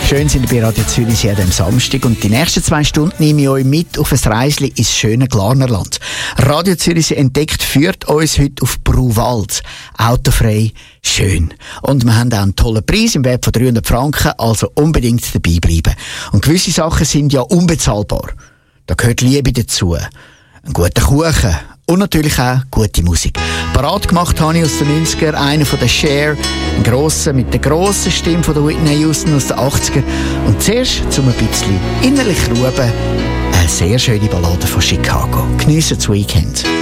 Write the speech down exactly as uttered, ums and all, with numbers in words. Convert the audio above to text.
Schön sind wir bei Radio Zürich an diesem Samstag und die nächsten zwei Stunden nehme ich euch mit auf ein Reisli ins schöne Glarnerland. Radio Zürich entdeckt führt uns heute auf Bruwald. Autofrei, schön. Und wir haben auch einen tollen Preis im Wert von dreihundert Franken, also unbedingt dabei bleiben. Und gewisse Sachen sind ja unbezahlbar. Da gehört Liebe dazu. Ein guter Kuchen. Und natürlich auch gute Musik. Parat gemacht habe ich aus den neunziger einen von der Cher, einen grossen, mit der grossen Stimme von der Whitney Houston aus den achtziger. Und zuerst, um ein bisschen innerlich ruhen, eine sehr schöne Ballade von Chicago. Geniessen das Weekend.